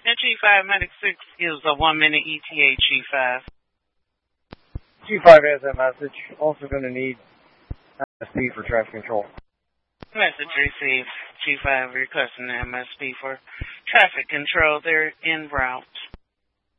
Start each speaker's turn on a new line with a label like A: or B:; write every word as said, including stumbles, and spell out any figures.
A: And G five Medic six is a one-minute E T A, G five.
B: G five has that message. Also going to need M S P for traffic control.
A: Message received. G five requesting M S P for traffic control. They're en route.